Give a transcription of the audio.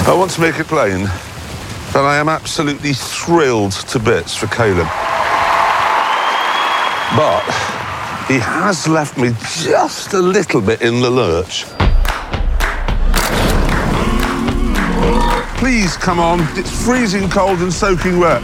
I want to make it plain that I am absolutely thrilled to bits for Caleb. But he has left me just a little bit in the lurch. Please, come on. It's freezing cold and soaking wet.